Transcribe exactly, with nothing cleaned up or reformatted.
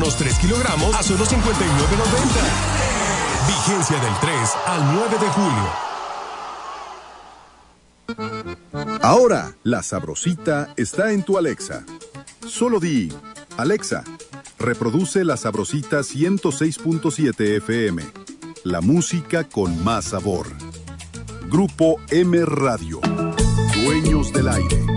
los tres kilogramos a solo cincuenta y nueve noventa. Vigencia del tres al nueve de julio. Ahora, La Sabrosita está en tu Alexa. Solo di, Alexa, reproduce La Sabrosita ciento seis punto siete F M. La música con más sabor. Grupo M Radio. Dueños del aire.